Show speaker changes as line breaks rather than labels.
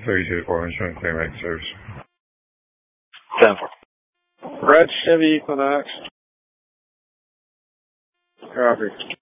32-4, insurance clear make service.
10-4. Red Chevy Equinox. Copy.